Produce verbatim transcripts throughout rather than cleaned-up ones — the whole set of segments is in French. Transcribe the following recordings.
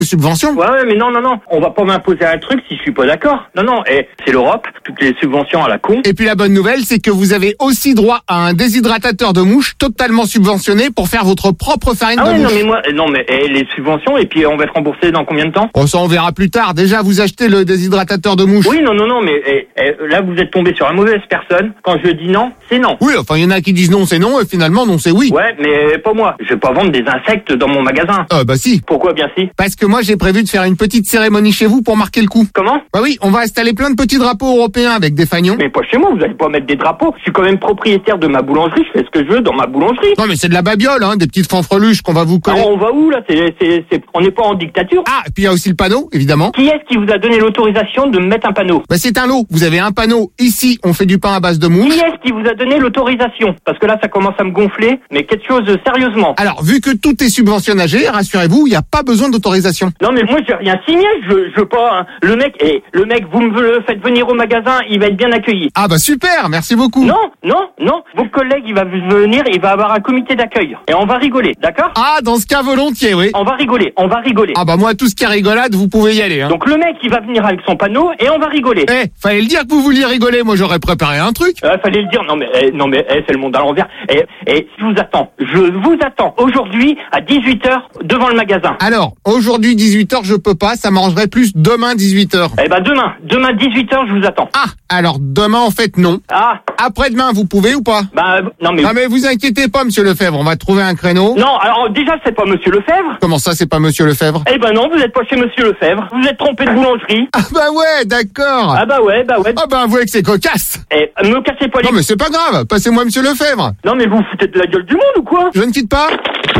subventions. Ouais, ouais, mais non, non, non. On va pas m'imposer un truc si je suis pas d'accord. Non, non. Et c'est l'Europe. Toutes les subventions à la con. Et puis la bonne nouvelle, c'est que vous avez aussi droit à un déshydratateur de mouches totalement subventionné pour faire votre propre farine ah de ouais, mouche. non, mais moi, non, mais et les subventions, et puis on va être remboursé dans combien de temps? Bon, ça, on verra plus tard. Déjà, vous achetez le déshydratateur de mouche. Oui, non, non, non, mais et, et, là, vous êtes tombé sur la mauvaise personne. Quand je dis non, c'est non. Oui, enfin, il y en a qui disent non, c'est non, et finalement, non, c'est oui. Ouais, mais pas moi. Je vais pas vendre des insectes dans mon magasin. Ah, bah si. Pourquoi bien si? Parce que moi, j'ai prévu de faire une petite cérémonie chez vous pour marquer le coup. Comment? Bah oui, on va installer plein de petits drapeaux européens avec des fanions. Mais pas chez moi, vous allez pas mettre des drapeaux. Je suis quand même propriétaire de ma boulangerie, je fais ce que je veux dans ma boulangerie. Non, mais c'est de la babiole, hein, des petites fanfreluches qu'on va vous coller. Alors on va où là? C'est, c'est, c'est... On n'est pas en dictature. Ah, et puis il y a aussi le panneau, évidemment. Qui est-ce qui vous a donné l'autorisation de mettre un panneau? Bah c'est un lot. Vous avez un panneau. Ici, on fait du pain à base de mouche. Qui est-ce qui vous a donné l'autorisation? Parce que là, ça commence à me gonfler, mais quelque chose de sérieusement. Alors, vu que tout est subventionné, rassurez-vous, il n'y a pas besoin d'autorisation. Non mais moi j'ai rien signé, je, je veux pas. Hein. Le mec, et le mec, vous me le faites venir au magasin, il va être bien accueilli. Ah bah super, merci beaucoup. Non, non, non. Vos collègues, il va venir, il va avoir un comité d'accueil et on va rigoler, d'accord? Ah, dans ce cas volontiers, oui. On va rigoler, on va rigoler. Ah bah moi, tout ce qui est rigolade, vous pouvez y aller. Hein. Donc le mec, il va venir avec son panneau et on va rigoler. Eh, fallait le dire que vous vouliez rigoler. Moi, j'aurais préparé un truc. Euh, fallait le dire. Non mais, eh, non mais, eh, c'est le monde à l'envers. Et, et je vous attends. Je vous attends aujourd'hui à dix-huit heures devant le magasin. Alors, aujourd'hui dix-huit heures, je peux pas. Ça m'arrangerait plus demain dix-huit heures. Eh ben demain, demain dix-huit heures, je vous attends. Ah, alors demain en fait non. Ah. Après-demain, vous pouvez ou pas? Bah non mais. Non mais vous inquiétez pas, Monsieur Lefebvre. On va trouver un créneau. Non, alors déjà c'est pas Monsieur Lefebvre. Comment ça, c'est pas Monsieur Lefebvre? Eh ben non, vous êtes pas chez Monsieur Lefebvre. Vous êtes trompé de boulangerie. Ah bah ouais, d'accord. Ah bah ouais, bah ouais. Ah bah avouez que c'est cocasse. Eh, me cassez pas les... Non mais c'est pas grave, passez-moi Monsieur Lefebvre. Non mais vous vous foutez de la gueule du monde ou quoi? Je ne quitte pas.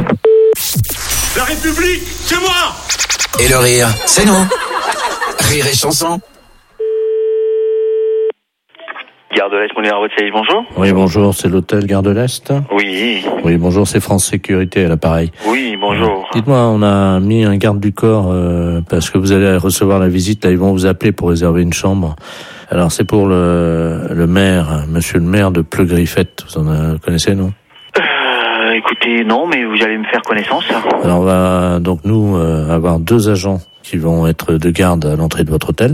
La République, c'est moi! Et le rire, c'est nous. Rire et chanson. Gare de l'Est, Moulin à votre service, bonjour. Oui, bonjour, c'est l'hôtel Gare de l'Est. Oui. Oui, bonjour, c'est France Sécurité à l'appareil. Oui, bonjour. Dites-moi, on a mis un garde du corps euh, parce que vous allez recevoir la visite, là, ils vont vous appeler pour réserver une chambre. Alors, c'est pour le, le maire, monsieur le maire de Pleu-Griffette. Vous en euh, connaissez, non? Euh, écoutez, non, mais vous allez me faire connaissance. Alors, on va donc, nous, euh, avoir deux agents qui vont être de garde à l'entrée de votre hôtel.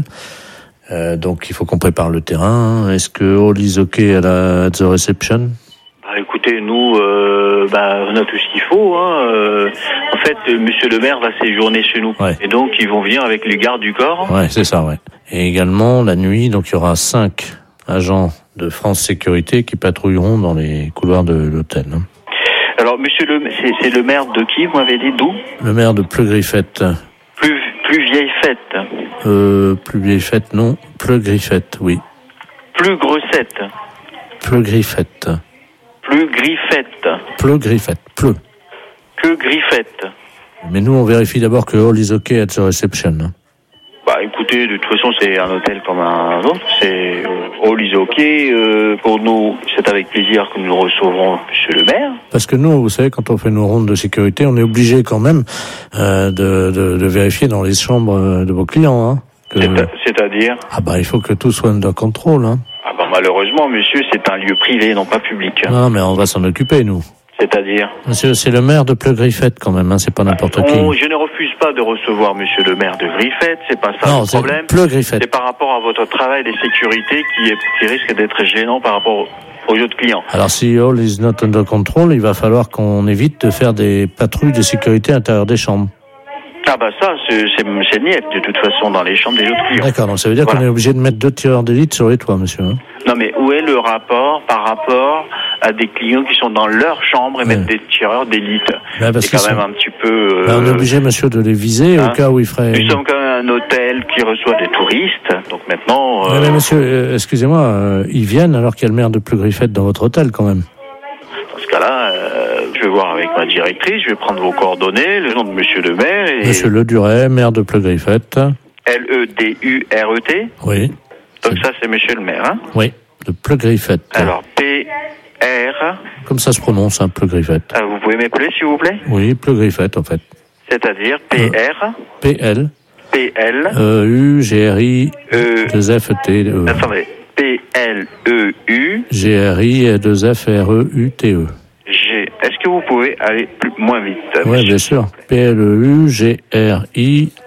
Euh, donc il faut qu'on prépare le terrain. Est-ce que all is okay à la at the reception? Bah, écoutez, nous, euh, bah, on a tout ce qu'il faut. Hein. Euh, en fait, euh, Monsieur le maire va séjourner chez nous, ouais. Et donc ils vont venir avec les gardes du corps. Ouais, c'est ça, ouais. Et également la nuit, donc il y aura cinq agents de France Sécurité qui patrouilleront dans les couloirs de l'hôtel. Hein. Alors, Monsieur le, c'est, c'est le maire de qui? Vous m'avez dit d'où? Le maire de Pleu-Griffette. Plus, plus vieille fête. Euh, plus vieille fête, non. Pleu-Griffette, oui. Plus grossette. Pleu-Griffette. Plus griffette. Pleu-Griffette, Pleu. Que griffette. Mais nous, on vérifie d'abord que all is okay at the reception. Bah, écoutez, de toute façon, c'est un hôtel comme un autre. C'est euh, all is okay. Euh, pour nous, c'est avec plaisir que nous recevrons Monsieur le maire. Parce que nous, vous savez, quand on fait nos rondes de sécurité, on est obligé quand même euh, de, de, de vérifier dans les chambres de vos clients. Hein, que... C'est à, c'est-à-dire Ah bah, il faut que tout soit under control. Hein. Ah bah, malheureusement, monsieur, c'est un lieu privé, non pas public. Non, mais on va s'en occuper, nous. C'est-à-dire? Monsieur, c'est le maire de Pleu-Griffette quand même, hein, c'est pas n'importe on, qui. Je ne refuse pas de recevoir monsieur le maire de Griffette, c'est pas ça non, le c'est problème. Pleu-Griffette. C'est par rapport à votre travail de sécurité qui, est, qui risque d'être gênant par rapport aux autres clients. Alors si all is not under control, il va falloir qu'on évite de faire des patrouilles de sécurité à l'intérieur des chambres. Ah bah ça, c'est, c'est, c'est niette de toute façon dans les chambres des autres clients. D'accord, donc ça veut dire voilà. qu'on est obligé de mettre deux tireurs d'élite sur les toits, monsieur. Hein. Non mais où est le rapport par rapport à des clients qui sont dans leur chambre et ouais. mettre des tireurs d'élite? Bah c'est quand sont... même un petit peu... Euh... Bah on est obligé, monsieur, de les viser hein? Au cas où il ferait... Nous sommes quand même un hôtel qui reçoit des touristes, donc maintenant... Euh... Mais, mais monsieur, euh, excusez-moi, euh, ils viennent alors qu'il y a le maire de Pleu-Griffette dans votre hôtel quand même. Dans ce cas-là... Euh... Je vais voir avec ma directrice, je vais prendre vos coordonnées, le nom de monsieur le maire et... Monsieur Le Duret, maire de Pleu-Griffette. L E D U R E T Oui. Donc c'est... ça, c'est monsieur le maire, hein? Oui, de Pleu-Griffette. Alors, P R... Comme ça se prononce, hein, Pleu-Griffette. Ah, vous pouvez m'appeler, s'il vous plaît? Oui, Pleu-Griffette, en fait. C'est-à-dire P R... Euh, P L... P L... E U G R I... E... deux F T E... Attendez. P L E U... G R I deux F R E U T E. G... Est-ce que que vous pouvez aller plus, moins vite? Oui, bien sûr. P L E U G R I